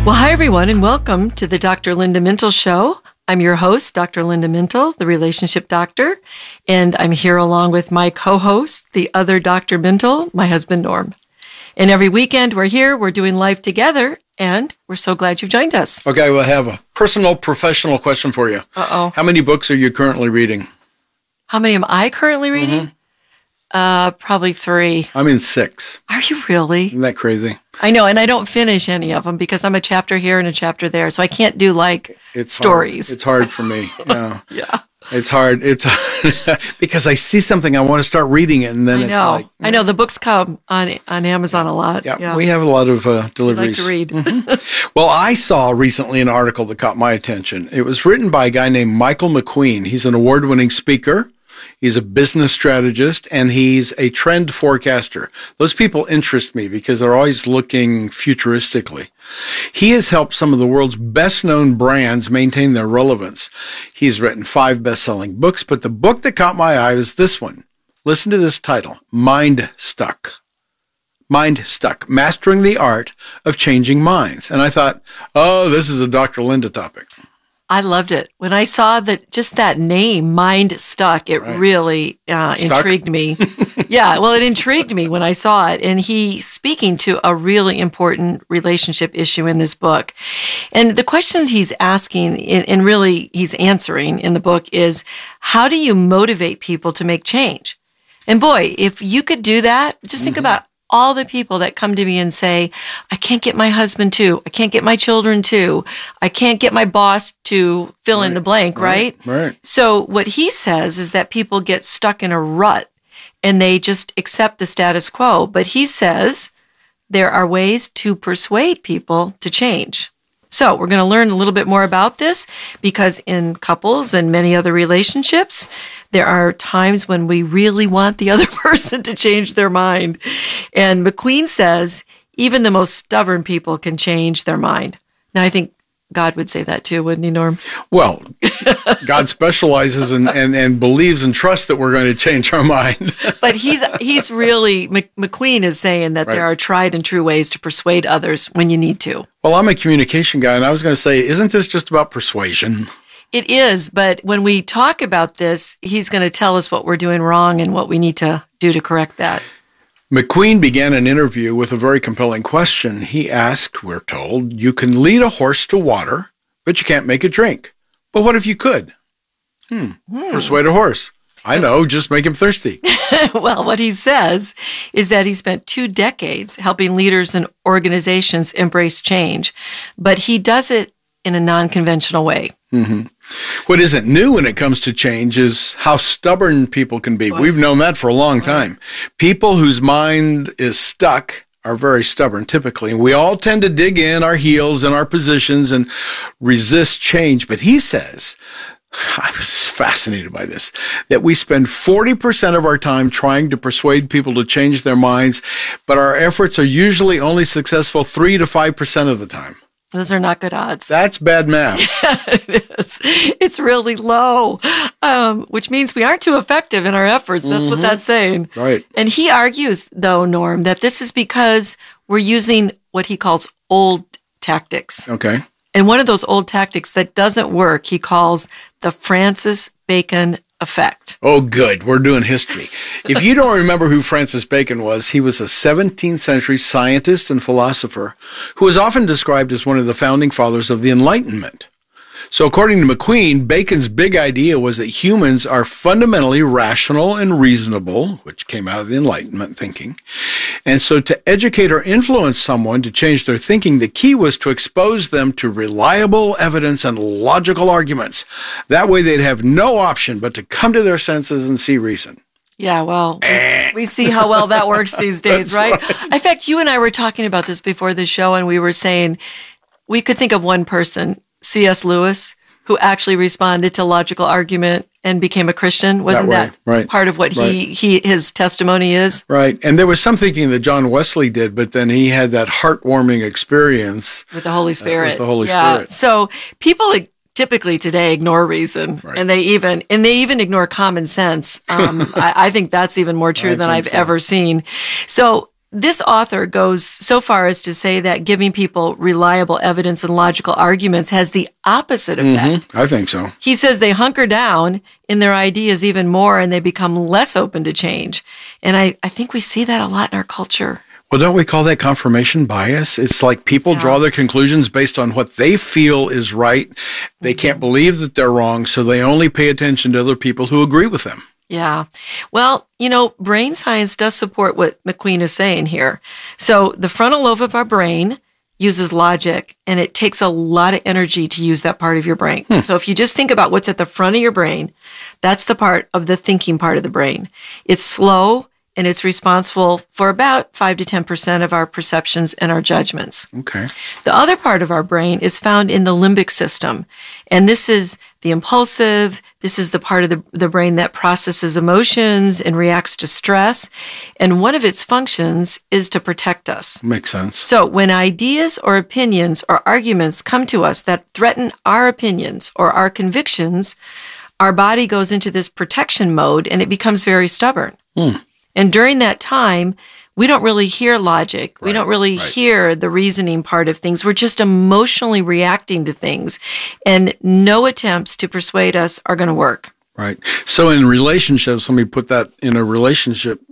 Well, hi, everyone, and welcome to the Dr. Linda Mintle Show. I'm your host, Dr. Linda Mintle, the relationship doctor, and I'm here along with my co-host, the other Dr. Mintle, my husband, Norm. And every weekend we're here, we're doing life together, and we're so glad you've joined us. Okay, we'll have a personal, professional question for you. Uh-oh. How many books are you currently reading? How many am I currently reading? Probably 3. I'm in 6. Are you really? Isn't that crazy? I know, and I don't finish any of them because I'm a chapter here and a chapter there, so I can't do stories. It's hard for me. Yeah. Yeah. It's hard. It's hard because I see something, I want to start reading it, and then it's like... I know, the books come on Amazon a lot. Yeah, we have a lot of deliveries. I like to read. Well, I saw recently an article that caught my attention. It was written by a guy named Michael McQueen. He's an award-winning speaker. He's a business strategist, and he's a trend forecaster. Those people interest me because they're always looking futuristically. He has helped some of the world's best-known brands maintain their relevance. He's written 5 best-selling books, but the book that caught my eye was this one. Listen to this title, Mind Stuck. Mind Stuck, Mastering the Art of Changing Minds. And I thought, this is a Dr. Linda topic. I loved it. When I saw that name, Mind Stuck, it really intrigued me. Yeah, well, it intrigued me when I saw it. And he's speaking to a really important relationship issue in this book. And the question he's asking, and really he's answering in the book, is how do you motivate people to make change? And boy, if you could do that, just think about all the people that come to me and say, I can't get my husband to, I can't get my children to, I can't get my boss to fill in the blank, right? Right. So what he says is that people get stuck in a rut and they just accept the status quo. But he says there are ways to persuade people to change. So we're going to learn a little bit more about this because in couples and many other relationships, there are times when we really want the other person to change their mind. And McQueen says even the most stubborn people can change their mind. Now, I think God would say that too, wouldn't he, Norm? Well, God specializes and believes and trusts that we're going to change our mind. But he's really, McQueen is saying that there are tried and true ways to persuade others when you need to. Well, I'm a communication guy, and I was going to say, isn't this just about persuasion? It is, but when we talk about this, he's going to tell us what we're doing wrong and what we need to do to correct that. McQueen began an interview with a very compelling question. He asked, we're told, you can lead a horse to water, but you can't make it drink. But what if you could? Persuade a horse. I know, just make him thirsty. Well, what he says is that he spent 2 decades helping leaders and organizations embrace change, but he does it in a non-conventional way. Mm-hmm. What isn't new when it comes to change is how stubborn people can be. We've known that for a long time. People whose mind is stuck are very stubborn typically. And we all tend to dig in our heels in our positions and resist change. But he says, I was fascinated by this, that we spend 40% of our time trying to persuade people to change their minds, but our efforts are usually only successful 3 to 5% of the time. Those are not good odds. That's bad math. Yeah, it is. It's really low, which means we aren't too effective in our efforts. That's what that's saying. Right. And he argues, though, Norm, that this is because we're using what he calls old tactics. Okay. And one of those old tactics that doesn't work, he calls the Francis Bacon effect. Oh, good. We're doing history. If you don't remember who Francis Bacon was, he was a 17th century scientist and philosopher who was often described as one of the founding fathers of the Enlightenment. So according to McQueen, Bacon's big idea was that humans are fundamentally rational and reasonable, which came out of the Enlightenment thinking. And so to educate or influence someone to change their thinking, the key was to expose them to reliable evidence and logical arguments. That way they'd have no option but to come to their senses and see reason. Yeah, well, we see how well that works these days, right? In fact, you and I were talking about this before the show, and we were saying we could think of one person, C.S. Lewis, who actually responded to logical argument and became a Christian. Wasn't that part of what his testimony is? Right. And there was some thinking that John Wesley did, but then he had that heartwarming experience with the Holy Spirit. Spirit. So people typically today ignore reason, and they even ignore common sense. I think that's even more true than I've ever seen. So this author goes so far as to say that giving people reliable evidence and logical arguments has the opposite effect. I think so. He says they hunker down in their ideas even more and they become less open to change. And I think we see that a lot in our culture. Well, don't we call that confirmation bias? It's like people draw their conclusions based on what they feel is right. They can't believe that they're wrong, so they only pay attention to other people who agree with them. Yeah. Well, brain science does support what McQueen is saying here. So the frontal lobe of our brain uses logic, and it takes a lot of energy to use that part of your brain. So if you just think about what's at the front of your brain, that's the part of the thinking part of the brain. It's slow, and it's responsible for about 5 to 10% of our perceptions and our judgments. Okay. The other part of our brain is found in the limbic system. And this is the impulsive. This is the part of the brain that processes emotions and reacts to stress. And one of its functions is to protect us. Makes sense. So when ideas or opinions or arguments come to us that threaten our opinions or our convictions, our body goes into this protection mode and it becomes very stubborn. And during that time, we don't really hear logic. We don't really hear the reasoning part of things. We're just emotionally reacting to things, and no attempts to persuade us are going to work. Right. So in relationships, let me put that in a relationship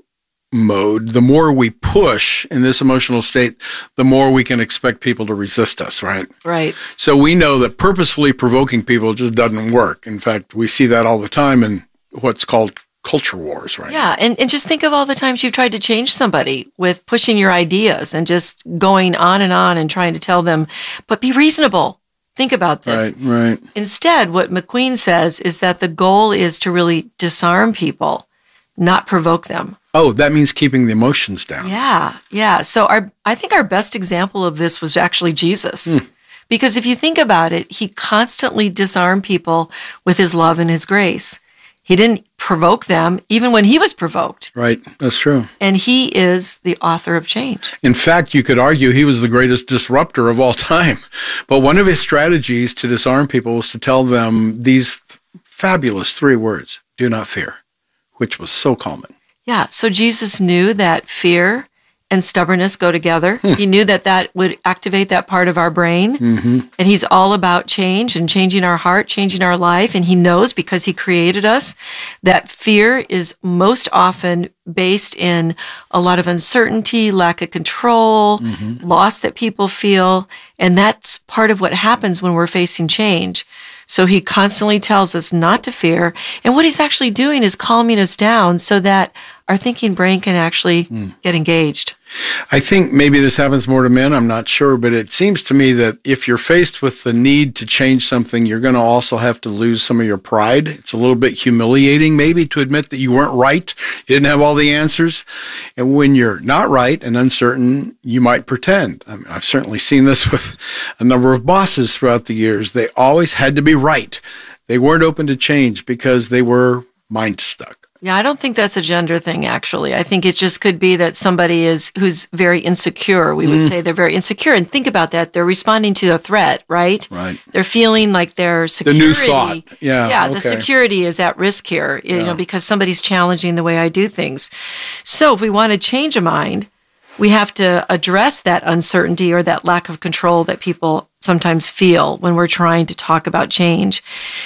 mode. The more we push in this emotional state, the more we can expect people to resist us, right? Right. So we know that purposefully provoking people just doesn't work. In fact, we see that all the time in what's called culture wars, right? Yeah, and just think of all the times you've tried to change somebody with pushing your ideas and just going on and trying to tell them, but be reasonable. Think about this. Right. Instead, what McQueen says is that the goal is to really disarm people, not provoke them. Oh, that means keeping the emotions down. Yeah. So I think our best example of this was actually Jesus. Because if you think about it, he constantly disarmed people with his love and his grace. He didn't provoke them, even when he was provoked. Right, that's true. And he is the author of change. In fact, you could argue he was the greatest disruptor of all time. But one of his strategies to disarm people was to tell them these fabulous 3 words, do not fear, which was so calming. Yeah, so Jesus knew that fear and stubbornness go together. He knew that would activate that part of our brain. And he's all about change and changing our heart, changing our life. And he knows, because he created us, that fear is most often based in a lot of uncertainty, lack of control, loss that people feel. And that's part of what happens when we're facing change. So he constantly tells us not to fear. And what he's actually doing is calming us down so that our thinking brain can actually get engaged. I think maybe this happens more to men, I'm not sure, but it seems to me that if you're faced with the need to change something, you're going to also have to lose some of your pride. It's a little bit humiliating maybe to admit that you weren't right, you didn't have all the answers. And when you're not right and uncertain, you might pretend. I mean, I've certainly seen this with a number of bosses throughout the years. They always had to be right. They weren't open to change because they were mind stuck. Yeah, I don't think that's a gender thing, actually. I think it just could be that somebody who's very insecure. We would say they're very insecure. And think about that. They're responding to a threat, right? Right. They're feeling like their security. The new thought. Yeah, the security is at risk here, because somebody's challenging the way I do things. So if we want to change a mind, we have to address that uncertainty or that lack of control that people sometimes feel when we're trying to talk about change.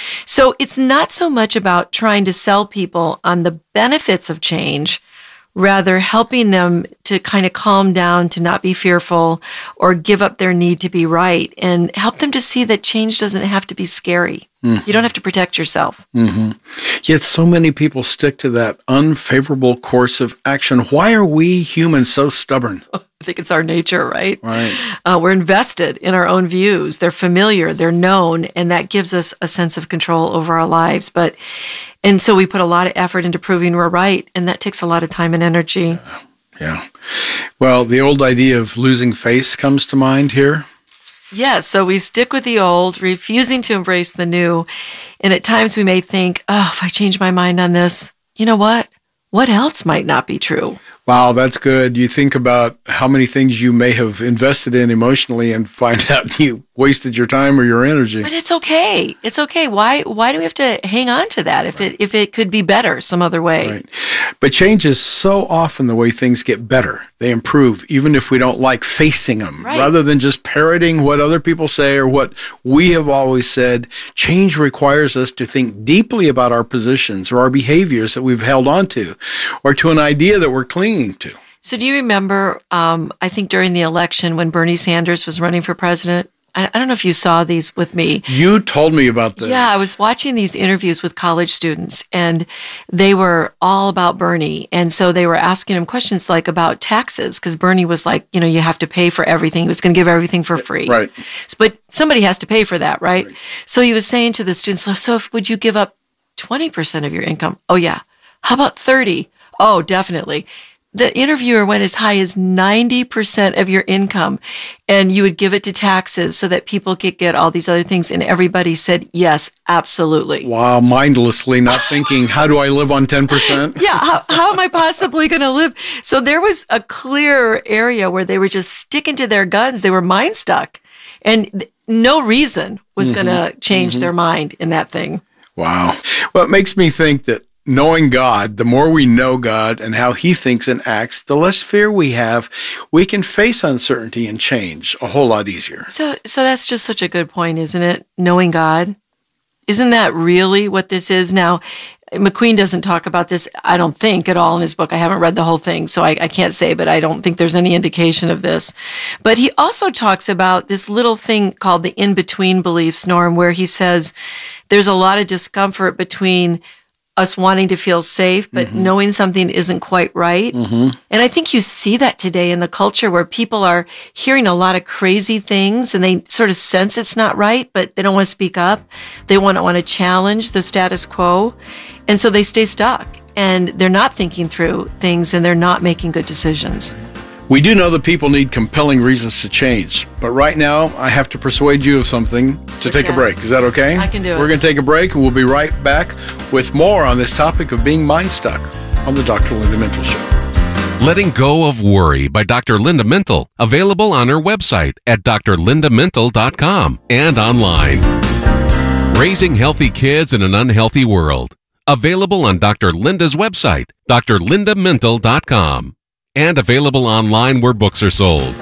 So it's not so much about trying to sell people on the benefits of change, rather helping them to kind of calm down, to not be fearful or give up their need to be right, and help them to see that change doesn't have to be scary. You don't have to protect yourself. Yet so many people stick to that unfavorable course of action. Why are we humans so stubborn? I think it's our nature, right? Right. We're invested in our own views. They're familiar, they're known, and that gives us a sense of control over our lives. And so we put a lot of effort into proving we're right, and that takes a lot of time and energy. Yeah. Well, the old idea of losing face comes to mind here. Yes, so we stick with the old, refusing to embrace the new. And at times we may think, if I change my mind on this, you know what? What else might not be true? Wow, that's good. You think about how many things you may have invested in emotionally and find out you wasted your time or your energy. But it's okay. It's okay. Why do we have to hang on to that if it could be better some other way? Right. But change is so often the way things get better. They improve, even if we don't like facing them. Right. Rather than just parroting what other people say or what we have always said, change requires us to think deeply about our positions or our behaviors that we've held on to, or to an idea that we're clinging to. So do you remember, I think during the election when Bernie Sanders was running for president? I don't know if you saw these with me. You told me about this. Yeah, I was watching these interviews with college students, and they were all about Bernie. And so they were asking him questions like about taxes, because Bernie was like, you have to pay for everything. He was going to give everything for free. Right. But somebody has to pay for that, right? So he was saying to the students, so would you give up 20% of your income? Oh, yeah. How about 30? Oh, definitely. The interviewer went as high as 90% of your income, and you would give it to taxes so that people could get all these other things. And everybody said, yes, absolutely. Wow, mindlessly, not thinking, how do I live on 10%? Yeah, how am I possibly going to live? So there was a clear area where they were just sticking to their guns. They were mind stuck, and no reason was going to change their mind in that thing. Wow. Well, it makes me think that knowing God, the more we know God and how he thinks and acts, the less fear we have. We can face uncertainty and change a whole lot easier. So that's just such a good point, isn't it? Knowing God. Isn't that really what this is? Now, McQueen doesn't talk about this, I don't think, at all in his book. I haven't read the whole thing, so I can't say, but I don't think there's any indication of this. But he also talks about this little thing called the in-between beliefs, Norm, where he says there's a lot of discomfort between us wanting to feel safe, but knowing something isn't quite right. And I think you see that today in the culture where people are hearing a lot of crazy things and they sort of sense it's not right, but they don't want to speak up. They want to challenge the status quo. And so they stay stuck and they're not thinking through things and they're not making good decisions. We do know that people need compelling reasons to change, but right now I have to persuade you of something to take a break. Is that okay? I can do it. We're going to take a break and we'll be right back with more on this topic of being mind stuck on the Dr. Linda Mintle Show. Letting Go of Worry by Dr. Linda Mintle, available on her website at drlindamintle.com and online. Raising Healthy Kids in an Unhealthy World, available on Dr. Linda's website, drlindamintle.com. and available online where books are sold.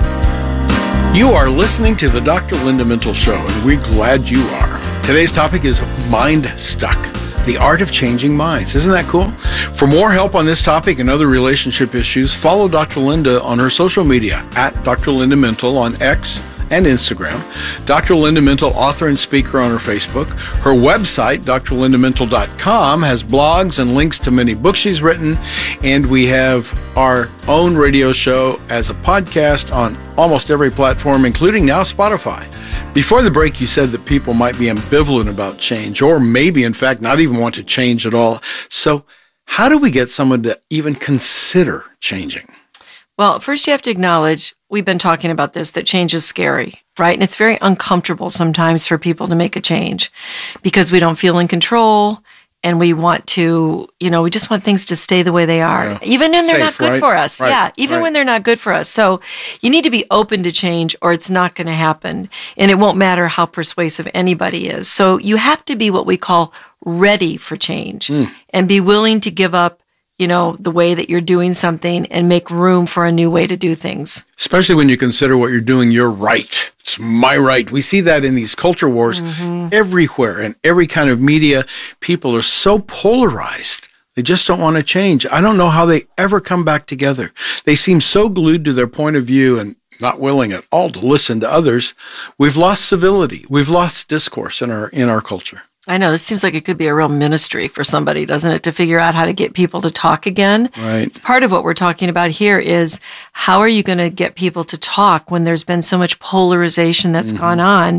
You are listening to the Dr. Linda Mintle Show, and we're glad you are. Today's topic is mind stuck, the art of changing minds. Isn't that cool? For more help on this topic and other relationship issues, follow Dr. Linda on her social media at Dr. Linda Mintle on X and Instagram, Dr. Linda Mintle, author and speaker, on her Facebook. Her website, drlindamintle.com, has blogs and links to many books she's written, and we have our own radio show as a podcast on almost every platform, including now Spotify. Before the break, you said that people might be ambivalent about change, or maybe, in fact, not even want to change at all. So how do we get someone to even consider changing? Well, first you have to acknowledge, we've been talking about this, that change is scary, right? And it's very uncomfortable sometimes for people to make a change because we don't feel in control and we want to, we just want things to stay the way they are, even when they're not good for us. Right. Yeah, even when they're not good for us. So you need to be open to change or it's not going to happen. And it won't matter how persuasive anybody is. So you have to be what we call ready for change and be willing to give up the way that you're doing something and make room for a new way to do things. Especially when you consider what you're doing, you're right. It's my right. We see that in these culture wars everywhere and every kind of media. People are so polarized. They just don't want to change. I don't know how they ever come back together. They seem so glued to their point of view and not willing at all to listen to others. We've lost civility. We've lost discourse in our culture. I know, this seems like it could be a real ministry for somebody, doesn't it, to figure out how to get people to talk again. Right. It's part of what we're talking about here is how are you going to get people to talk when there's been so much polarization that's gone on?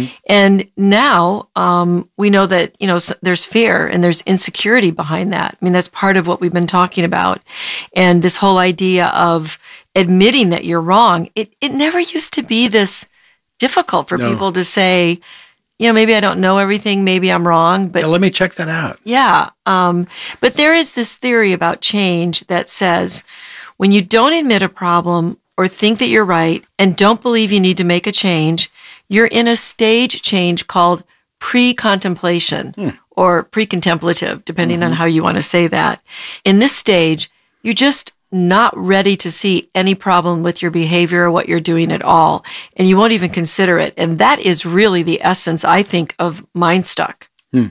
And now we know that, there's fear and there's insecurity behind that. I mean, that's part of what we've been talking about. And this whole idea of admitting that you're wrong, it never used to be this difficult for people to say, maybe I don't know everything, maybe I'm wrong, but let me check that out. Yeah. But there is this theory about change that says When you don't admit a problem or think that you're right and don't believe you need to make a change, you're in a stage change called pre-contemplation or pre-contemplative, depending on how you want to say that. In this stage, you're just not ready to see any problem with your behavior or what you're doing at all, and you won't even consider it. And that is really the essence, I think, of mind stuck.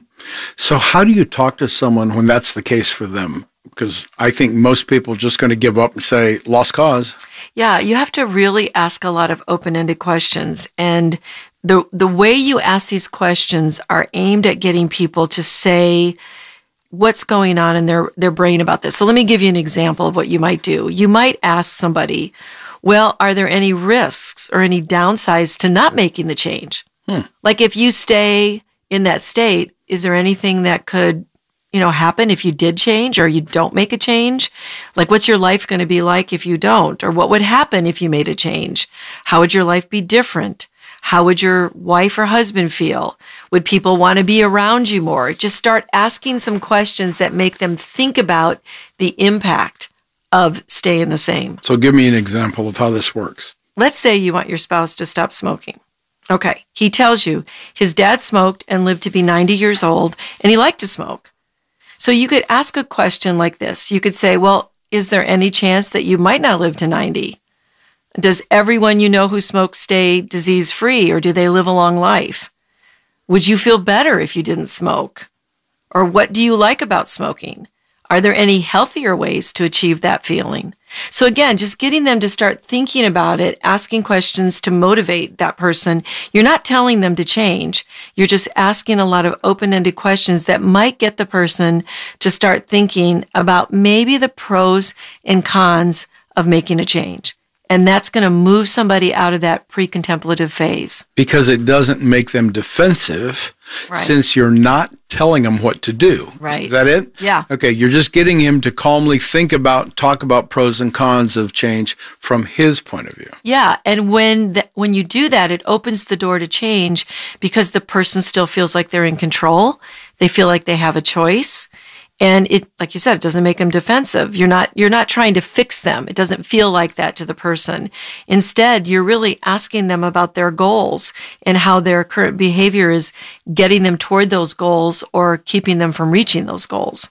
So how do you talk to someone when that's the case for them? Because I think most people are just going to give up and say, lost cause. Yeah, you have to really ask a lot of open-ended questions. And the way you ask these questions are aimed at getting people to say what's going on in their brain about this. So let me give you an example of what you might do. You might ask somebody, well, are there any risks or any downsides to not making the change? Like if you stay in that state, is there anything that could, happen if you did change or you don't make a change? Like what's your life going to be like if you don't? Or what would happen if you made a change? How would your life be different? How would your wife or husband feel? Would people want to be around you more? Just start asking some questions that make them think about the impact of staying the same. So give me an example of how this works. Let's say you want your spouse to stop smoking. Okay, he tells you his dad smoked and lived to be 90 years old, and he liked to smoke. So you could ask a question like this. You could say, well, is there any chance that you might not live to 90? Does everyone you know who smokes stay disease-free, or do they live a long life? Would you feel better if you didn't smoke? Or what do you like about smoking? Are there any healthier ways to achieve that feeling? So again, just getting them to start thinking about it, asking questions to motivate that person. You're not telling them to change. You're just asking a lot of open-ended questions that might get the person to start thinking about maybe the pros and cons of making a change. And that's going to move somebody out of that pre-contemplative phase. Because it doesn't make them defensive, since you're not telling them what to do. Right. Is that it? Yeah. Okay, you're just getting him to calmly talk about pros and cons of change from his point of view. Yeah, and when you do that, it opens the door to change because the person still feels like they're in control. They feel like they have a choice. And it, like you said, it doesn't make them defensive. You're not trying to fix them. It doesn't feel like that to the person. Instead, you're really asking them about their goals and how their current behavior is getting them toward those goals or keeping them from reaching those goals.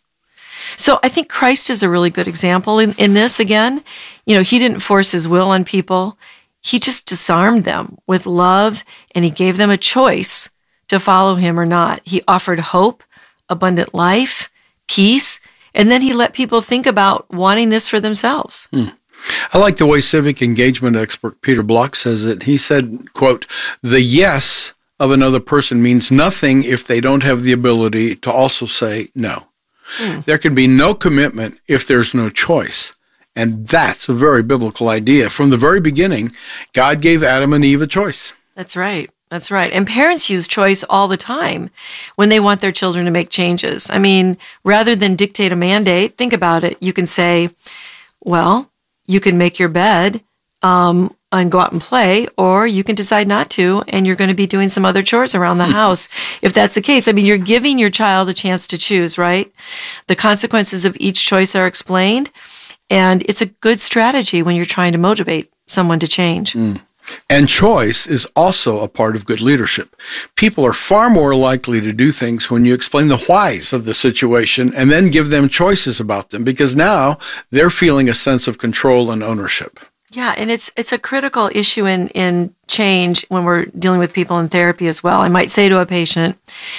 So I think Christ is a really good example in this again. He didn't force his will on people. He just disarmed them with love, and he gave them a choice to follow him or not. He offered hope, abundant life, peace, and then he let people think about wanting this for themselves. I like the way civic engagement expert Peter Block says it. He said, quote, "The yes of another person means nothing if they don't have the ability to also say no. There can be no commitment if there's no choice." And that's a very biblical idea. From the very beginning, God gave Adam and Eve a choice. That's right. That's right. And parents use choice all the time when they want their children to make changes. I mean, rather than dictate a mandate, think about it. You can say, well, you can make your bed and go out and play, or you can decide not to, and you're going to be doing some other chores around the house. If that's the case, I mean, you're giving your child a chance to choose, right? The consequences of each choice are explained, and it's a good strategy when you're trying to motivate someone to change. And choice is also a part of good leadership. People are far more likely to do things when you explain the whys of the situation and then give them choices about them, because now they're feeling a sense of control and ownership. Yeah, and it's a critical issue in change when we're dealing with people in therapy as well. I might say to a patient,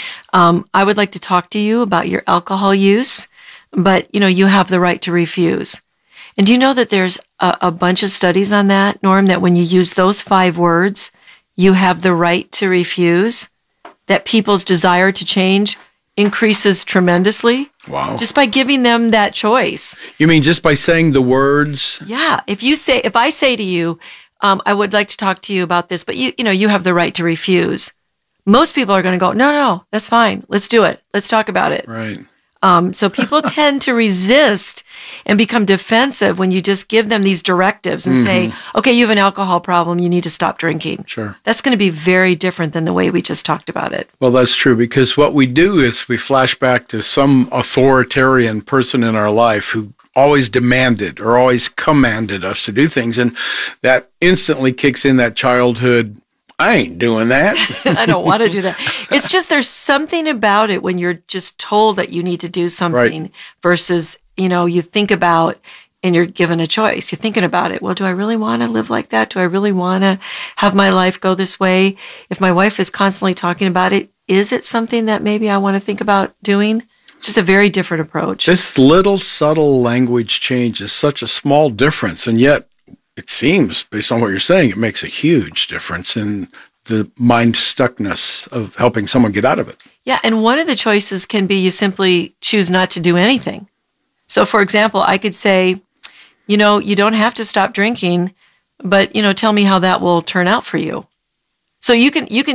I would like to talk to you about your alcohol use, but you have the right to refuse. And do you know that there's a bunch of studies on that, Norm, that when you use those 5 words, you have the right to refuse, that people's desire to change increases tremendously? Wow. Just by giving them that choice. You mean just by saying the words? Yeah. If I say to you, I would like to talk to you about this, but you have the right to refuse. Most people are going to go, no, that's fine. Let's do it. Let's talk about it. Right. So people tend to resist and become defensive when you just give them these directives and say, okay, you have an alcohol problem. You need to stop drinking. Sure. That's going to be very different than the way we just talked about it. Well, that's true, because what we do is we flash back to some authoritarian person in our life who always demanded or always commanded us to do things. And that instantly kicks in that childhood, I ain't doing that. I don't want to do that. It's just there's something about it when you're just told that you need to do something versus, you think about and you're given a choice. You're thinking about it. Well, do I really want to live like that? Do I really want to have my life go this way? If my wife is constantly talking about it, is it something that maybe I want to think about doing? Just a very different approach. This little subtle language change is such a small difference, and yet it seems, based on what you're saying, it makes a huge difference in the mind stuckness of helping someone get out of it. Yeah, and one of the choices can be you simply choose not to do anything. So, for example, I could say, you don't have to stop drinking, but, tell me how that will turn out for you. So you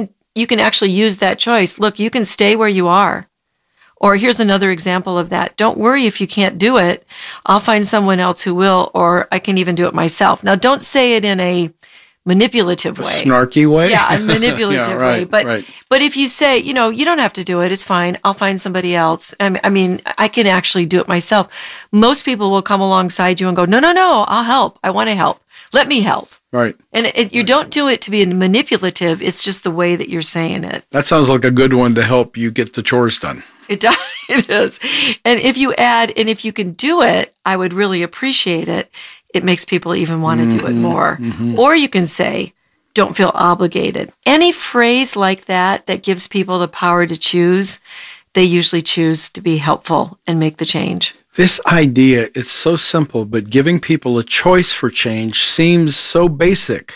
can actually use that choice. Look, you can stay where you are. Or here's another example of that. Don't worry if you can't do it. I'll find someone else who will, or I can even do it myself. Now, don't say it in a manipulative way. Snarky way? Yeah, a manipulative way. But if you say, you don't have to do it, it's fine. I'll find somebody else. I mean, I can actually do it myself. Most people will come alongside you and go, no, I'll help. I want to help. Let me help. Right. And you don't do it to be manipulative. It's just the way that you're saying it. That sounds like a good one to help you get the chores done. It does. It is. And if you add, and if you can do it, I would really appreciate it. It makes people even want to do it more. Mm-hmm. Or you can say, don't feel obligated. Any phrase like that gives people the power to choose, they usually choose to be helpful and make the change. This idea, it's so simple, but giving people a choice for change seems so basic.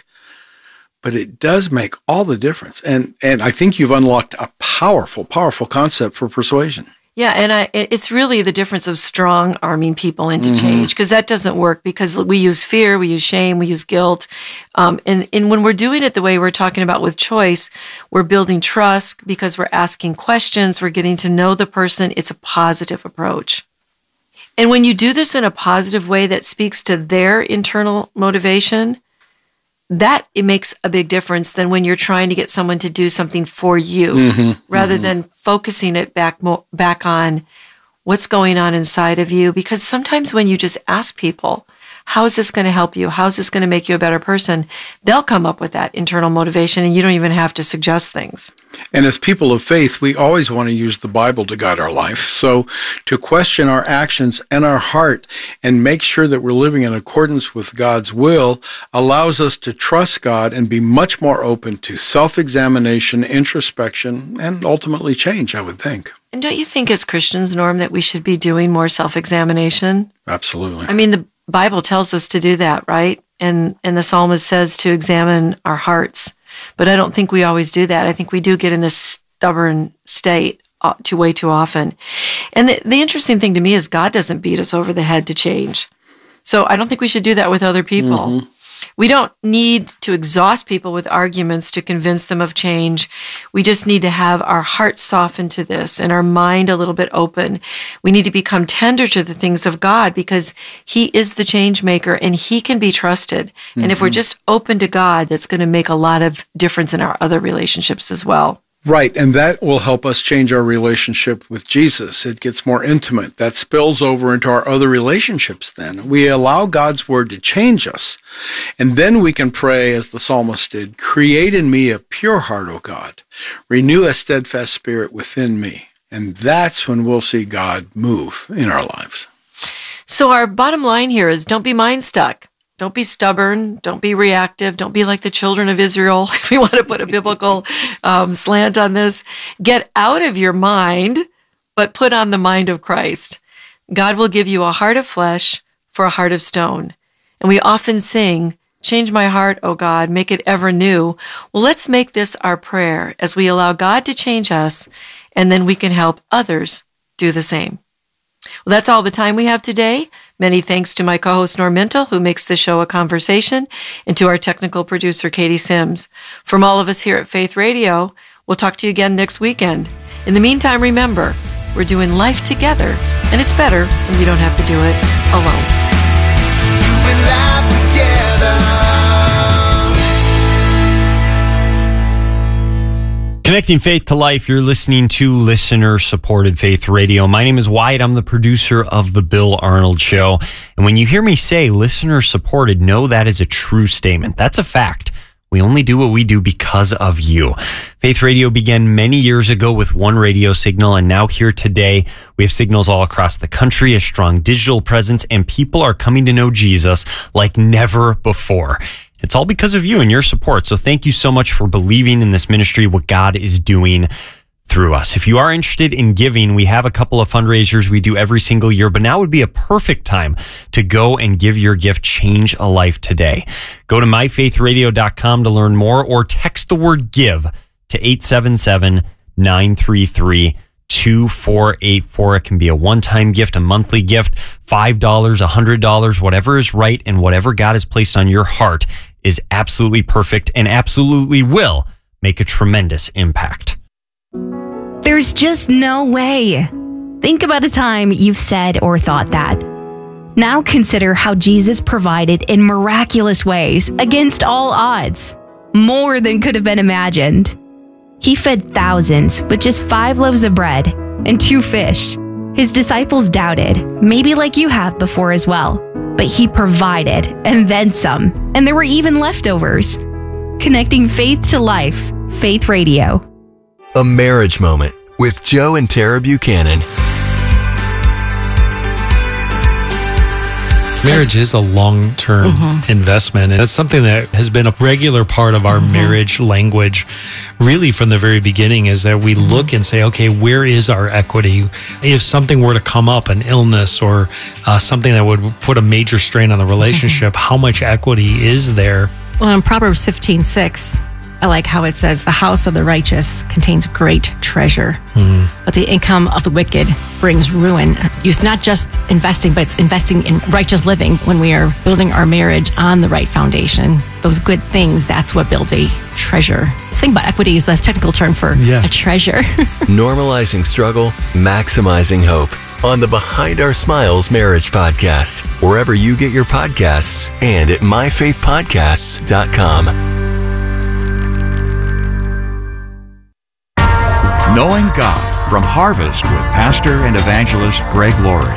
But it does make all the difference. And I think you've unlocked a powerful, powerful concept for persuasion. Yeah, and it's really the difference of strong-arming people into change, because that doesn't work because we use fear, we use shame, we use guilt. And when we're doing it the way we're talking about with choice, we're building trust because we're asking questions, we're getting to know the person. It's a positive approach. And when you do this in a positive way that speaks to their internal motivation, that it makes a big difference than when you're trying to get someone to do something for you, rather than focusing it back on what's going on inside of you. Because sometimes when you just ask people, how is this going to help you? How is this going to make you a better person? They'll come up with that internal motivation, and you don't even have to suggest things. And as people of faith, we always want to use the Bible to guide our life. So to question our actions and our heart and make sure that we're living in accordance with God's will allows us to trust God and be much more open to self-examination, introspection, and ultimately change, I would think. And don't you think as Christians, Norm, that we should be doing more self-examination? Absolutely. I mean, the Bible tells us to do that, right? And the psalmist says to examine our hearts. But I don't think we always do that. I think we do get in this stubborn state way too often. And the interesting thing to me is God doesn't beat us over the head to change. So I don't think we should do that with other people. We don't need to exhaust people with arguments to convince them of change. We just need to have our hearts softened to this and our mind a little bit open. We need to become tender to the things of God because He is the change maker and He can be trusted. And if we're just open to God, that's going to make a lot of difference in our other relationships as well. Right, and that will help us change our relationship with Jesus. It gets more intimate. That spills over into our other relationships then. We allow God's word to change us, and then we can pray as the psalmist did, create in me a pure heart, O God. Renew a steadfast spirit within me. And that's when we'll see God move in our lives. So our bottom line here is don't be mind stuck. Don't be stubborn. Don't be reactive. Don't be like the children of Israel, if we want to put a biblical slant on this. Get out of your mind, but put on the mind of Christ. God will give you a heart of flesh for a heart of stone. And we often sing, change my heart, O God, make it ever new. Well, let's make this our prayer as we allow God to change us, and then we can help others do the same. Well, that's all the time we have today. Many thanks to my co-host Norm Mintle, who makes the show a conversation, and to our technical producer, Katie Sims. From all of us here at Faith Radio, we'll talk to you again next weekend. In the meantime, remember, we're doing life together, and it's better when you don't have to do it alone. Doing life together. Connecting faith to life, you're listening to listener-supported Faith Radio. My name is Wyatt. I'm the producer of The Bill Arnold Show. And when you hear me say listener-supported, know that is a true statement. That's a fact. We only do what we do because of you. Faith Radio began many years ago with one radio signal, and now here today, we have signals all across the country, a strong digital presence, and people are coming to know Jesus like never before. It's all because of you and your support. So thank you so much for believing in this ministry, what God is doing through us. If you are interested in giving, we have a couple of fundraisers we do every single year, but now would be a perfect time to go and give your gift, change a life today. Go to myfaithradio.com to learn more or text the word give to 877-933-2484. It can be a one-time gift, a monthly gift, $5, $100, whatever is right and whatever God has placed on your heart is absolutely perfect and absolutely will make a tremendous impact. There's just no way. Think about a time you've said or thought that. Now consider how Jesus provided in miraculous ways against all odds, more than could have been imagined. He fed thousands with just 5 loaves of bread and 2 fish. His disciples doubted, maybe like you have before as well. But he provided, and then some. And there were even leftovers. Connecting faith to life. Faith Radio. A Marriage Moment with Joe and Tara Buchanan. Marriage is a long-term investment, and it's something that has been a regular part of our marriage language really from the very beginning, is that we look and say, okay, where is our equity? If something were to come up, an illness or something that would put a major strain on the relationship, how much equity is there? Well, in Proverbs 15:6, I like how it says, the house of the righteous contains great treasure, but the income of the wicked brings ruin. It's not just investing, but it's investing in righteous living when we are building our marriage on the right foundation. Those good things, that's what builds a treasure. The thing about equity is the technical term for a treasure. Normalizing struggle, maximizing hope. On the Behind Our Smiles Marriage Podcast, wherever you get your podcasts, and at myfaithpodcasts.com. Knowing God from Harvest with Pastor and Evangelist Greg Laurie.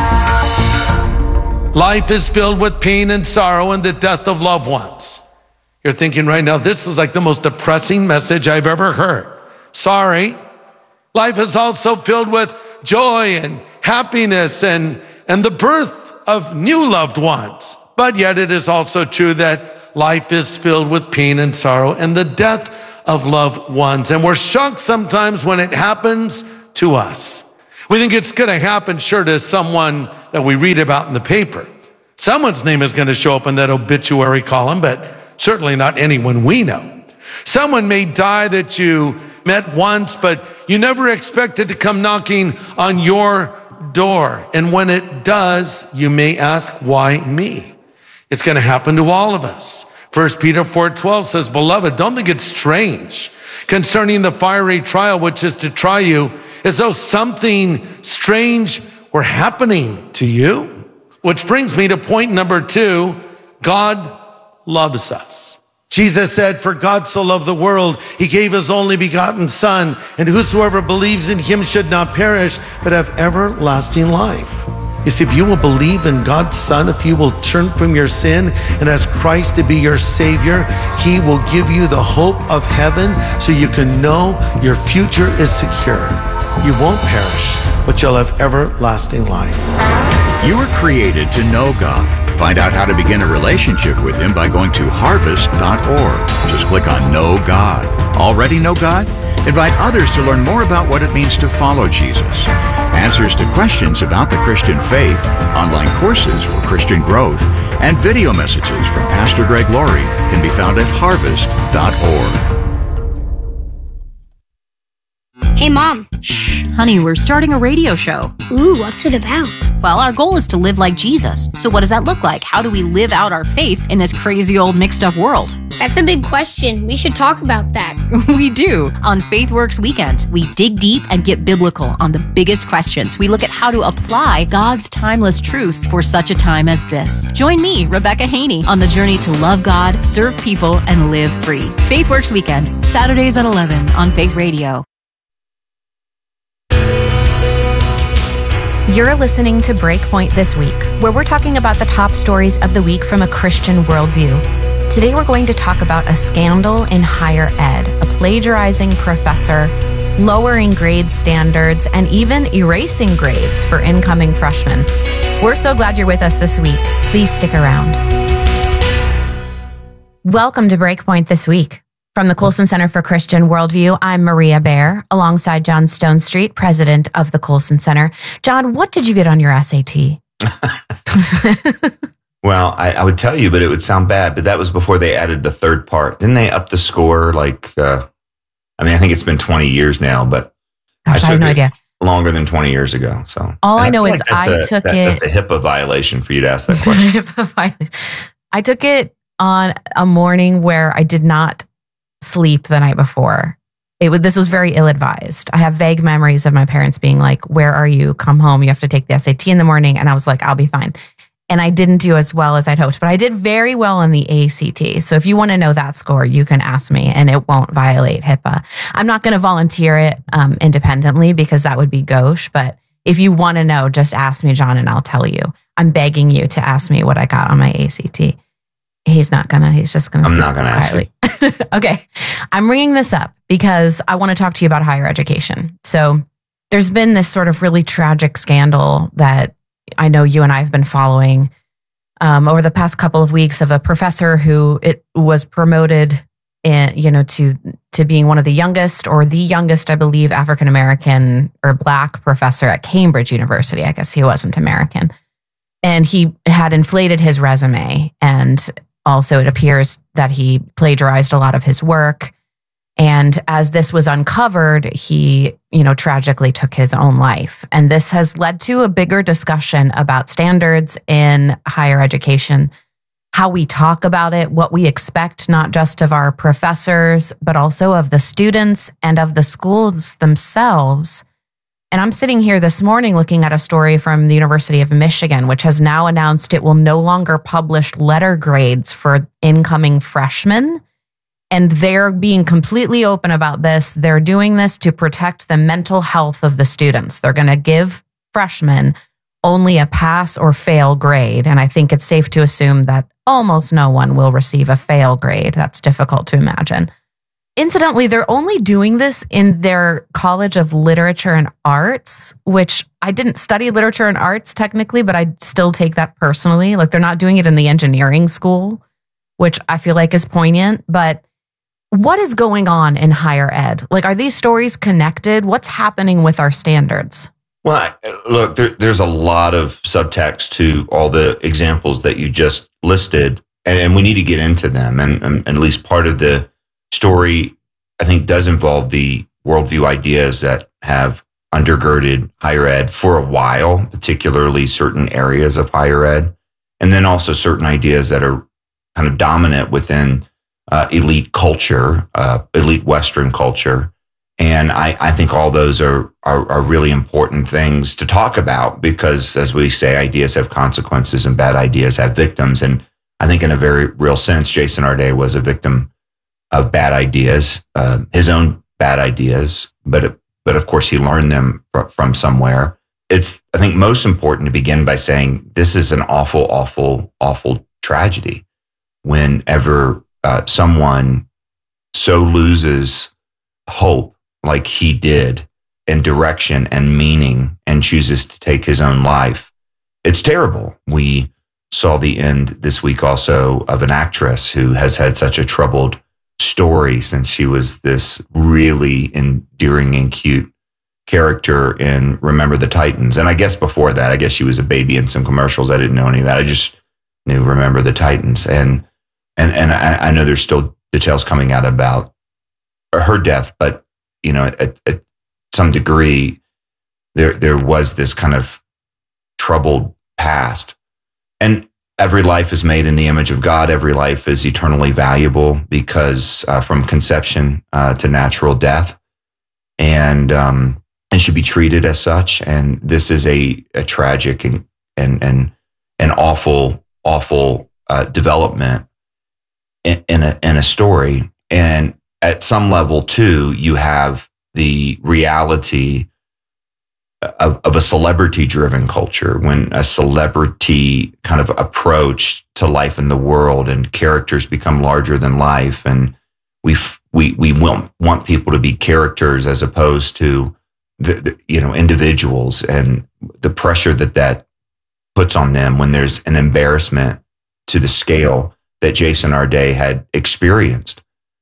Life is filled with pain and sorrow and the death of loved ones. You're thinking right now, this is like the most depressing message I've ever heard. Sorry. Life is also filled with joy and happiness and the birth of new loved ones. But yet it is also true that life is filled with pain and sorrow and the death of loved ones. And we're shocked sometimes when it happens to us. We think it's going to happen, sure, to someone that we read about in the paper. Someone's name is going to show up in that obituary column, but certainly not anyone we know. Someone may die that you met once, but you never expected to come knocking on your door. And when it does, you may ask, why me? It's going to happen to all of us. 1 Peter 4:12 says, Beloved, don't think it's strange concerning the fiery trial which is to try you, as though something strange were happening to you. Which brings me to point number 2, God loves us. Jesus said, for God so loved the world, he gave his only begotten Son, and whosoever believes in him should not perish, but have everlasting life. You see, if you will believe in God's Son, if you will turn from your sin and ask Christ to be your Savior, he will give you the hope of heaven so you can know your future is secure. You won't perish, but you'll have everlasting life. You were created to know God. Find out how to begin a relationship with him by going to harvest.org. Just click on Know God. Already know God? Invite others to learn more about what it means to follow Jesus. Answers to questions about the Christian faith, online courses for Christian growth, and video messages from Pastor Greg Laurie can be found at harvest.org. Hey Hey, Mom. Shh, honey, we're starting a radio show. Ooh, what's it about? Well, our goal is to live like Jesus. So what does that look like? How do we live out our faith in this crazy old mixed up world? That's a big question. We should talk about that. We do. On FaithWorks Weekend, we dig deep and get biblical on the biggest questions. We look at how to apply God's timeless truth for such a time as this. Join me, Rebecca Haney, on the journey to love God, serve people, and live free. FaithWorks Weekend, Saturdays at 11 on Faith Radio. You're listening to Breakpoint This Week, where we're talking about the top stories of the week from a Christian worldview. Today we're going to talk about a scandal in higher ed, a plagiarizing professor, lowering grade standards, and even erasing grades for incoming freshmen. We're so glad you're with us this week. Please stick around. Welcome to Breakpoint This Week. From the Colson Center for Christian Worldview, I'm Maria Baer, alongside John Stonestreet, president of the Colson Center. John, what did you get on your SAT? Well, I would tell you, but it would sound bad. But that was before they added the third part. Didn't they up the score? I think it's been 20 years now, but gosh, I have no idea. Longer than 20 years ago. So all I know is I took it. That's a HIPAA violation for you to ask that question. I took it on a morning where I did not sleep the night before. This was very ill-advised. I have vague memories of my parents being like, "Where are you? Come home. You have to take the SAT in the morning." And I was like, "I'll be fine." And I didn't do as well as I'd hoped, but I did very well on the ACT. So if you want to know that score, you can ask me and it won't violate HIPAA. I'm not going to volunteer it independently because that would be gauche. But if you want to know, just ask me, John, and I'll tell you. I'm begging you to ask me what I got on my ACT. He's not going to. He's just going to. I'm not going to ask you. Okay. I'm bringing this up because I want to talk to you about higher education. So there's been this sort of really tragic scandal that I know you and I have been following over the past couple of weeks of a professor who it was promoted to being one of the youngest or the youngest, I believe, African-American or Black professor at Cambridge University. I guess he wasn't American. And he had inflated his resume, and also it appears that he plagiarized a lot of his work. And as this was uncovered, he, tragically took his own life. And this has led to a bigger discussion about standards in higher education, how we talk about it, what we expect, not just of our professors, but also of the students and of the schools themselves. And I'm sitting here this morning looking at a story from the University of Michigan, which has now announced it will no longer publish letter grades for incoming freshmen. And they're being completely open about this. They're doing this to protect the mental health of the students. They're going to give freshmen only a pass or fail grade. And I think it's safe to assume that almost no one will receive a fail grade. That's difficult to imagine. Incidentally, they're only doing this in their College of Literature and Arts, which I didn't study literature and arts technically, but I still take that personally. Like, they're not doing it in the engineering school, which I feel like is poignant. But what is going on in higher ed? Like, are these stories connected? What's happening with our standards? Well, look, there's a lot of subtext to all the examples that you just listed, and we need to get into them. And at least part of the story, I think, does involve the worldview ideas that have undergirded higher ed for a while, particularly certain areas of higher ed, and then also certain ideas that are kind of dominant within elite culture, elite Western culture. And I think all those are really important things to talk about because, as we say, ideas have consequences and bad ideas have victims. And I think in a very real sense, Jason Arde was a victim of bad ideas, his own bad ideas, but of course he learned them from somewhere. It's, I think, most important to begin by saying this is an awful, awful, awful tragedy. Whenever someone so loses hope like he did, and direction and meaning, and chooses to take his own life, it's terrible. We saw the end this week also of an actress who has had such a troubled story since she was this really endearing and cute character in Remember the Titans. And I guess before that, I guess she was a baby in some commercials. I didn't know any of that. I just knew Remember the Titans. And I know there's still details coming out about her death, but at some degree, there was this kind of troubled past. And every life is made in the image of God. Every life is eternally valuable because from conception to natural death, and should be treated as such. And this is a tragic and awful development in a story. And at some level too, you have the reality of a celebrity-driven culture, when a celebrity kind of approach to life in the world and characters become larger than life, and we want people to be characters as opposed to the individuals, and the pressure that puts on them when there's an embarrassment to the scale that Jason Arde had experienced.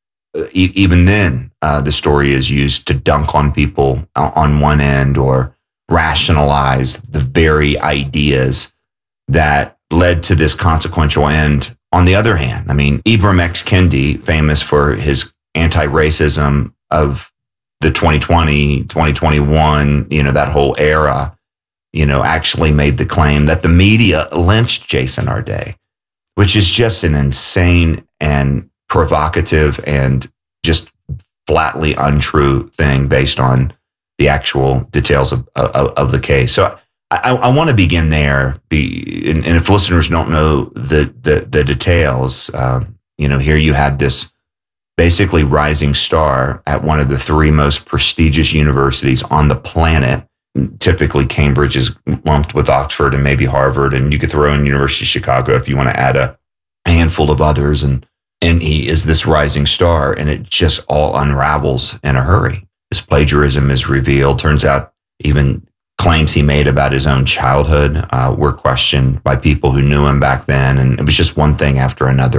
Even then, the story is used to dunk on people on one end or rationalize the very ideas that led to this consequential end on the other hand. I mean, Ibram X. Kendi, famous for his anti-racism of the 2020, 2021, that whole era, actually made the claim that the media lynched Jason Arde, which is just an insane and provocative and just flatly untrue thing based on the actual details of the case. So I want to begin there. And if listeners don't know the details, here you had this basically rising star at one of the three most prestigious universities on the planet. Typically, Cambridge is lumped with Oxford and maybe Harvard, and you could throw in University of Chicago if you want to add a handful of others. And he is this rising star, and it just all unravels in a hurry. His plagiarism is revealed. Turns out even claims he made about his own childhood were questioned by people who knew him back then. And it was just one thing after another.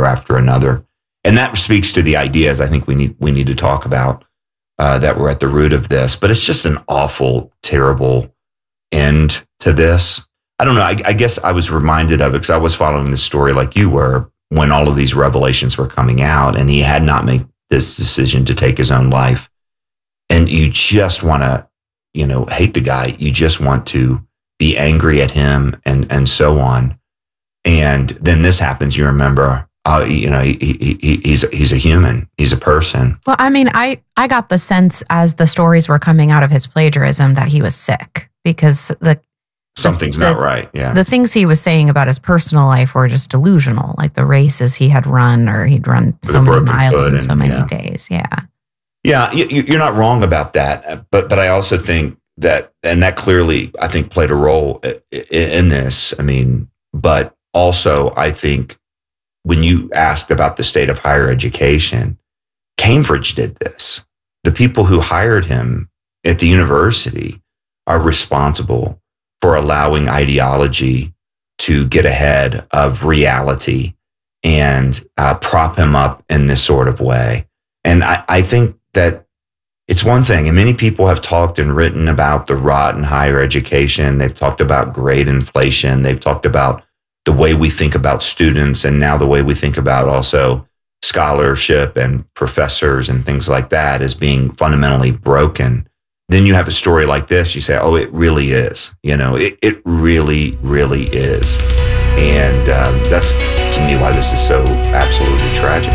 And that speaks to the ideas I think we need to talk about that were at the root of this. But it's just an awful, terrible end to this. I don't know. I guess I was reminded of it because I was following the story like you were when all of these revelations were coming out, and he had not made this decision to take his own life. And you just want to, hate the guy. You just want to be angry at him and so on. And then this happens. You remember, he's a human. He's a person. Well, I mean, I got the sense as the stories were coming out of his plagiarism that he was sick because something's not right. Yeah. The things he was saying about his personal life were just delusional, like the races he had run, or he'd run so many miles in so many days. Yeah. Yeah, you're not wrong about that, but I also think that, and that clearly, I think, played a role in this. I mean, but also I think when you asked about the state of higher education, Cambridge did this. The people who hired him at the university are responsible for allowing ideology to get ahead of reality and prop him up in this sort of way. And I think that it's one thing, and many people have talked and written about the rot in higher education. They've talked about grade inflation. They've talked about the way we think about students, and now the way we think about also scholarship and professors and things like that as being fundamentally broken. Then you have a story like this, you say, oh, it really is. It really, really is. And that's, to me, why this is so absolutely tragic.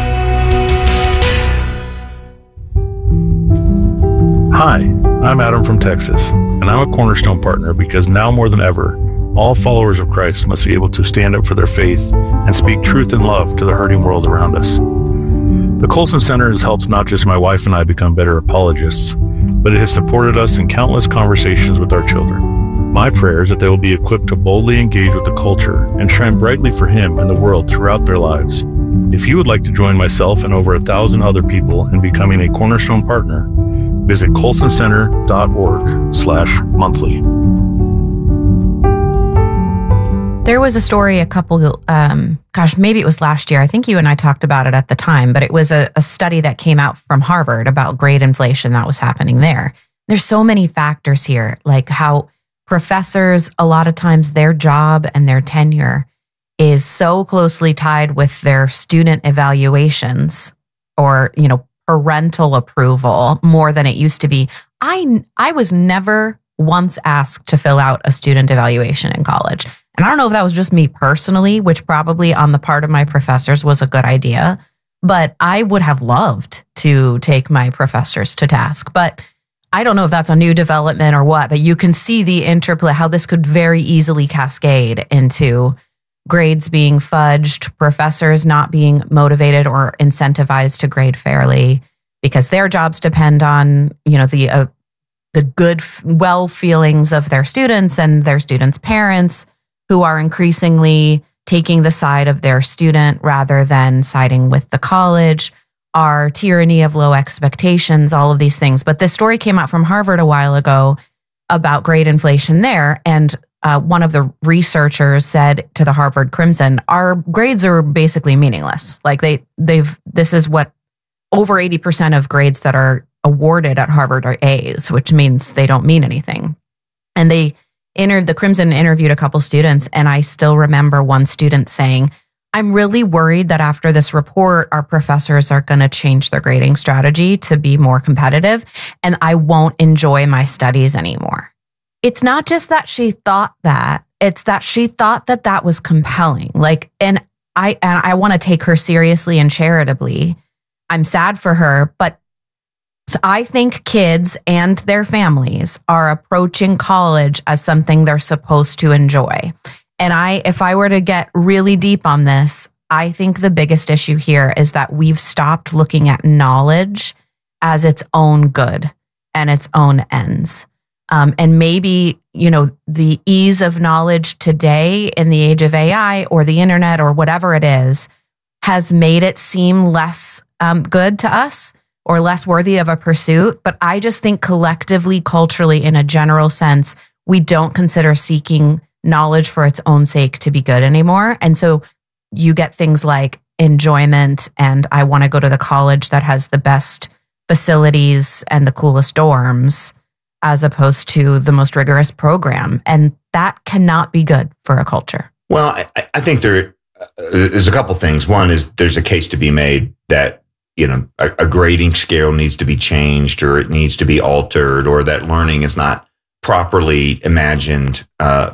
Hi, I'm Adam from Texas, and I'm a Cornerstone partner because now more than ever, all followers of Christ must be able to stand up for their faith and speak truth and love to the hurting world around us. The Colson Center has helped not just my wife and I become better apologists, but it has supported us in countless conversations with our children. My prayer is that they will be equipped to boldly engage with the culture and shine brightly for Him and the world throughout their lives. If you would like to join myself and over 1,000 other people in becoming a Cornerstone partner, visit colsoncenter.org/monthly. There was a story maybe it was last year. I think you and I talked about it at the time, but it was a study that came out from Harvard about grade inflation that was happening there. There's so many factors here, like how professors, a lot of times their job and their tenure is so closely tied with their student evaluations or, parental approval more than it used to be. I was never once asked to fill out a student evaluation in college. And I don't know if that was just me personally, which probably on the part of my professors was a good idea, but I would have loved to take my professors to task. But I don't know if that's a new development or what, but you can see the interplay, how this could very easily cascade into grades being fudged, professors not being motivated or incentivized to grade fairly because their jobs depend on, the good, well feelings of their students and their students' parents, who are increasingly taking the side of their student rather than siding with the college, our tyranny of low expectations, all of these things. But this story came out from Harvard a while ago about grade inflation there. And one of the researchers said to the Harvard Crimson, our grades are basically meaningless. Like this is what over 80% of grades that are awarded at Harvard are A's, which means they don't mean anything. And the Crimson interviewed a couple students, and I still remember one student saying, I'm really worried that after this report, our professors are going to change their grading strategy to be more competitive, and I won't enjoy my studies anymore. It's not just that she thought that, it's that she thought that that was compelling. And I want to take her seriously and charitably. I'm sad for her, but I think kids and their families are approaching college as something they're supposed to enjoy. And if I were to get really deep on this, I think the biggest issue here is that we've stopped looking at knowledge as its own good and its own ends. And maybe, the ease of knowledge today in the age of AI or the internet or whatever it is has made it seem less good to us or less worthy of a pursuit. But I just think collectively, culturally, in a general sense, we don't consider seeking knowledge for its own sake to be good anymore. And so you get things like enjoyment and I want to go to the college that has the best facilities and the coolest dorms as opposed to the most rigorous program. And that cannot be good for a culture. Well, I think there's a couple things. One is there's a case to be made that, a grading scale needs to be changed or it needs to be altered or that learning is not properly imagined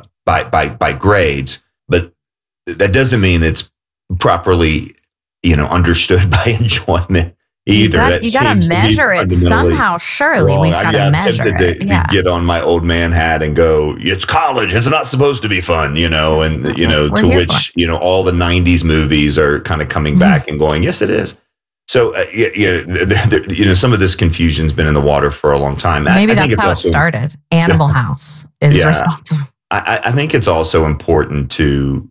by grades. But that doesn't mean it's properly, understood by enjoyment either. You got to measure it somehow. Surely we've got to measure it. I'm tempted to get on my old man hat and go, it's college. It's not supposed to be fun, to which, all the 90s movies are kind of coming back and going, yes, it is. So, some of this confusion's been in the water for a long time. Maybe that's how it started. Animal House is responsible. I think it's also important to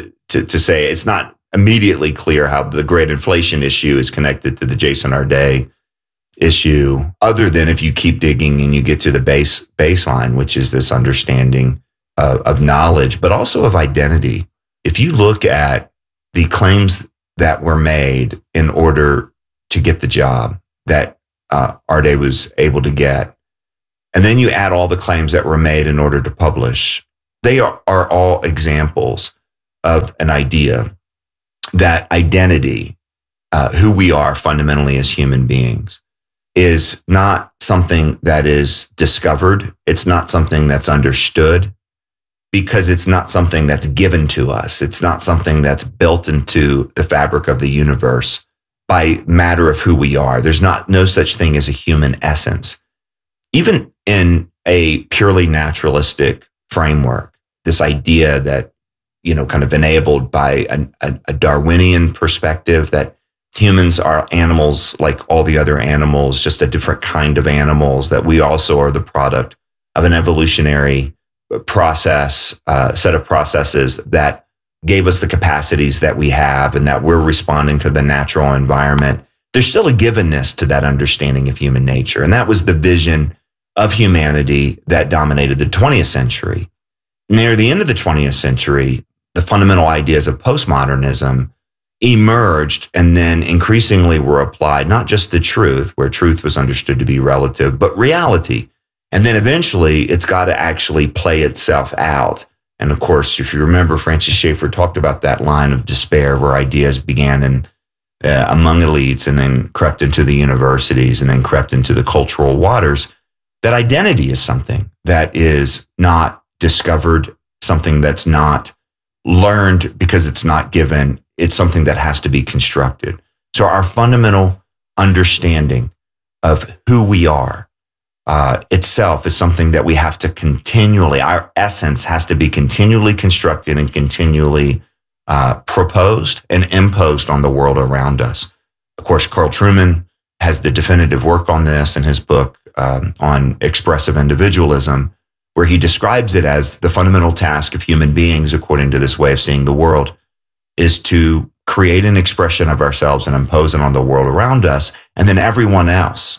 say it's not immediately clear how the grade inflation issue is connected to the Jason Arday issue, other than if you keep digging and you get to the baseline, which is this understanding of knowledge, but also of identity. If you look at the claims that were made in order to get the job that Arday was able to get, and then you add all the claims that were made in order to publish, they are all examples of an idea that identity, who we are fundamentally as human beings, is not something that is discovered. It's not something that's understood because it's not something that's given to us. It's not something that's built into the fabric of the universe by matter of who we are. There's no such thing as a human essence. Even in a purely naturalistic framework, this idea that, kind of enabled by a Darwinian perspective that humans are animals like all the other animals, just a different kind of animals, that we also are the product of an evolutionary process, set of processes that gave us the capacities that we have and that we're responding to the natural environment. There's still a givenness to that understanding of human nature. And that was the vision of humanity that dominated the 20th century. Near the end of the 20th century, the fundamental ideas of postmodernism emerged and then increasingly were applied, not just to truth, where truth was understood to be relative, but reality. And then eventually it's got to actually play itself out. And of course, if you remember, Francis Schaeffer talked about that line of despair where ideas began among elites and then crept into the universities and then crept into the cultural waters. that identity is something that is not discovered, something that's not learned because it's not given. It's something that has to be constructed. So our fundamental understanding of who we are itself is something that we have to continually, our essence has to be continually constructed and continually proposed and imposed on the world around us. Of course, Carl Trueman has the definitive work on this in his book on expressive individualism, where he describes it as the fundamental task of human beings, according to this way of seeing the world, is to create an expression of ourselves and impose it on the world around us. And then everyone else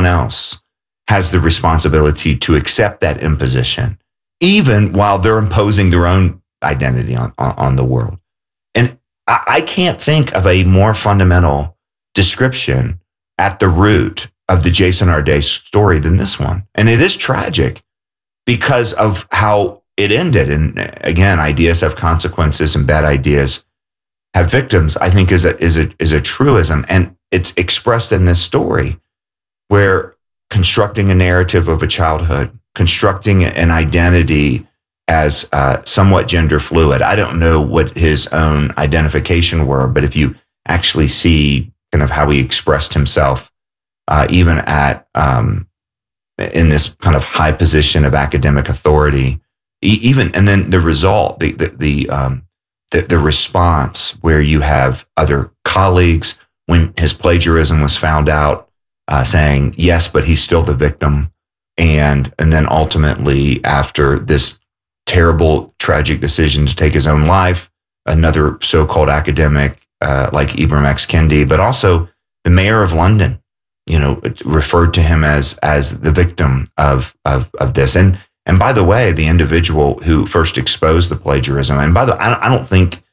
has the responsibility to accept that imposition, even while they're imposing their own identity on the world. And I can't think of a more fundamental description at the root of the Jason Arde story than this one. And it is tragic because of how it ended. And again, ideas have consequences and bad ideas have victims, I think is a truism. And it's expressed in this story where constructing a narrative of a childhood, constructing an identity as somewhat gender fluid. I don't know what his own identification were, but if you actually see kind of how he expressed himself, even at in this kind of high position of academic authority, and then the result, the response, where you have other colleagues when his plagiarism was found out, saying yes, but he's still the victim, and then ultimately after this terrible, tragic decision to take his own life, another so-called academic like Ibram X. Kendi, but also the mayor of London, referred to him as the victim of this. And by the way, the individual who first exposed the plagiarism, and by the way, I don't think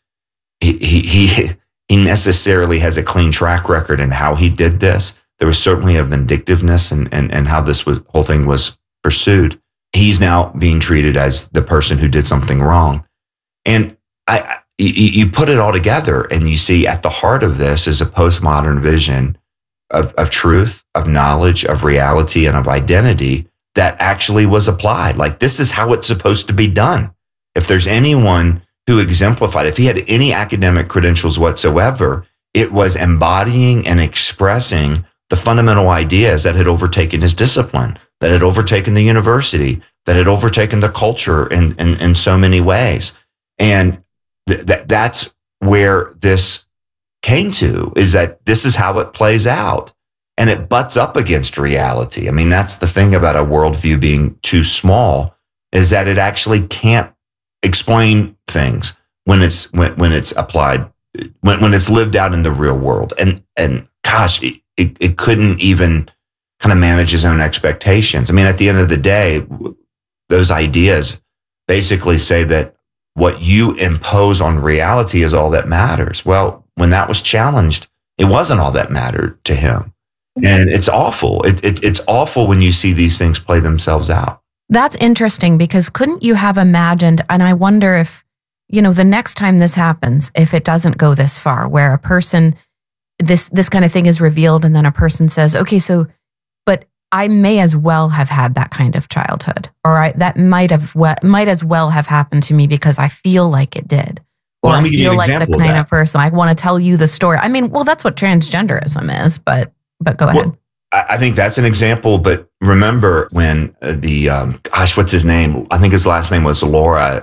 he necessarily has a clean track record in how he did this. There was certainly a vindictiveness and how this whole thing was pursued. He's now being treated as the person who did something wrong. And you put it all together and you see at the heart of this is a postmodern vision of truth, of knowledge, of reality, and of identity that actually was applied. Like, this is how it's supposed to be done. If there's anyone who exemplified, if he had any academic credentials whatsoever, it was embodying and expressing the fundamental ideas that had overtaken his discipline, that had overtaken the university, that had overtaken the culture in so many ways. And that's where this came to, is that this is how it plays out. And it butts up against reality. I mean, that's the thing about a worldview being too small, is that it actually can't explain things when it's applied, when it's lived out in the real world. And gosh, it couldn't even kind of manage his own expectations. I mean, at the end of the day, those ideas basically say that what you impose on reality is all that matters. Well, when that was challenged, it wasn't all that mattered to him. And it's awful. It's awful when you see these things play themselves out. That's interesting, because couldn't you have imagined, and I wonder if, the next time this happens, if it doesn't go this far, where a person, this kind of thing is revealed, and then a person says, okay, so, but I may as well have had that kind of childhood, or that might as well have happened to me because I feel like it did. Or I feel like the kind of person, I want to tell you the story. I mean, well, that's what transgenderism is, but go ahead. Well, I think that's an example, but remember when what's his name? I think his last name was Laura,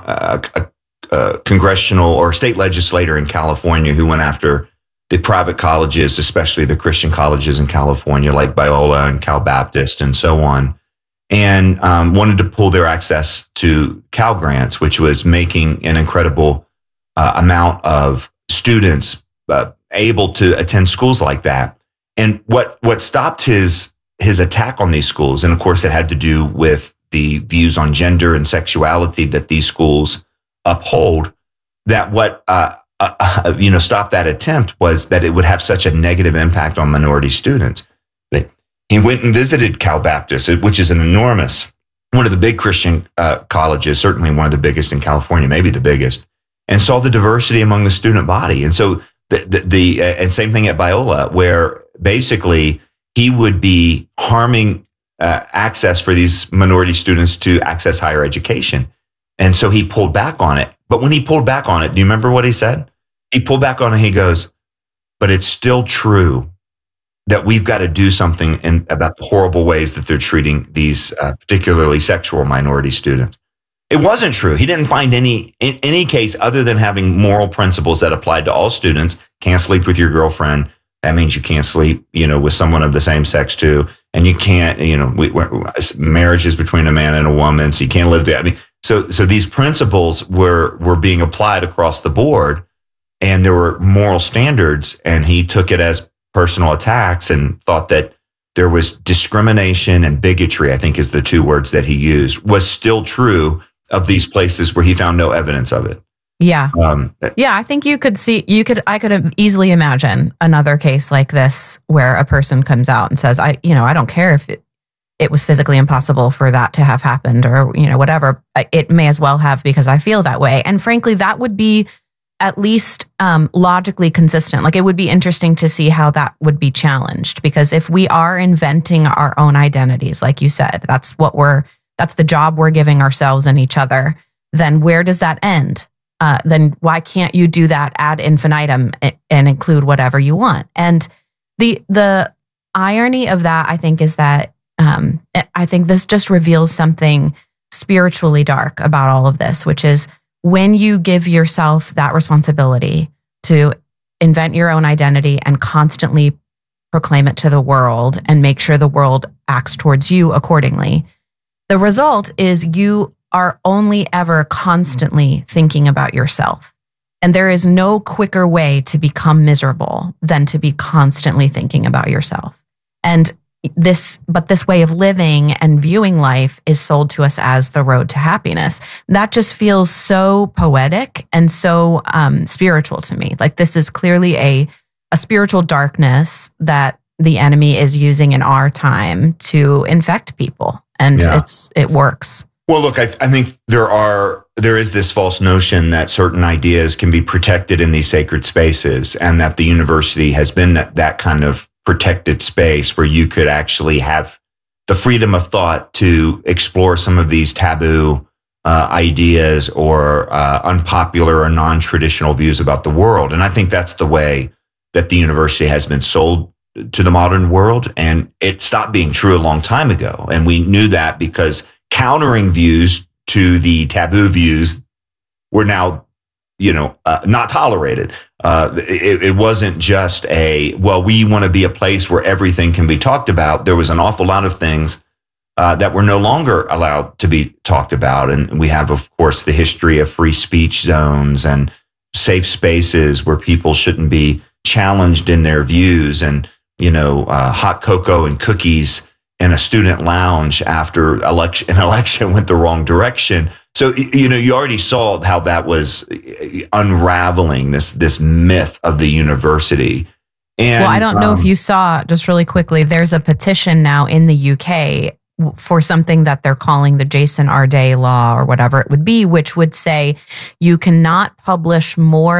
a congressional or state legislator in California who went after the private colleges, especially the Christian colleges in California, like Biola and Cal Baptist and so on, and wanted to pull their access to Cal Grants, which was making an incredible amount of students able to attend schools like that. And what stopped his attack on these schools, and of course it had to do with the views on gender and sexuality that these schools uphold, that what stopped that attempt was that it would have such a negative impact on minority students. He went and visited Cal Baptist, which is one of the big Christian colleges, certainly one of the biggest in California, maybe the biggest, and saw the diversity among the student body. And so and same thing at Biola, where basically he would be harming access for these minority students to access higher education. And so he pulled back on it. But when he pulled back on it, do you remember what he said? He pulled back on it. He goes, but it's still true that we've got to do something about the horrible ways that they're treating these particularly sexual minority students. It wasn't true. He didn't find in any case other than having moral principles that applied to all students. Can't sleep with your girlfriend. That means you can't sleep, with someone of the same sex too. And you can't, marriage is between a man and a woman, so you can't live there. I mean, so these principles were being applied across the board, and there were moral standards, and he took it as personal attacks and thought that there was discrimination and bigotry, I think is the two words that he used, was still true of these places where he found no evidence of it. Yeah. I think I could easily imagine another case like this where a person comes out and says, I don't care if it was physically impossible for that to have happened or, whatever. It may as well have because I feel that way. And frankly, that would be at least logically consistent. Like, it would be interesting to see how that would be challenged, because if we are inventing our own identities, like you said, that's the job we're giving ourselves and each other, then where does that end? Then why can't you do that ad infinitum and include whatever you want? And the irony of that, I think, is that I think this just reveals something spiritually dark about all of this, which is when you give yourself that responsibility to invent your own identity and constantly proclaim it to the world and make sure the world acts towards you accordingly, the result is you are only ever constantly thinking about yourself. And there is no quicker way to become miserable than to be constantly thinking about yourself. And this way of living and viewing life is sold to us as the road to happiness. That just feels so poetic and so spiritual to me. Like, this is clearly a spiritual darkness that the enemy is using in our time to infect people. And it works. Well, look, I think there is this false notion that certain ideas can be protected in these sacred spaces, and that the university has been that kind of protected space where you could actually have the freedom of thought to explore some of these taboo ideas or unpopular or non-traditional views about the world. And I think that's the way that the university has been sold to the modern world. And it stopped being true a long time ago. And we knew that because countering views to the taboo views were now, not tolerated. It wasn't just we want to be a place where everything can be talked about. There was an awful lot of things that were no longer allowed to be talked about. And we have, of course, the history of free speech zones and safe spaces where people shouldn't be challenged in their views, and, hot cocoa and cookies in a student lounge after an election went the wrong direction. So, you already saw how that was unraveling this myth of the university. And, I don't know if you saw, just really quickly, there's a petition now in the UK for something that they're calling the Jason Arday law or whatever it would be, which would say you cannot publish more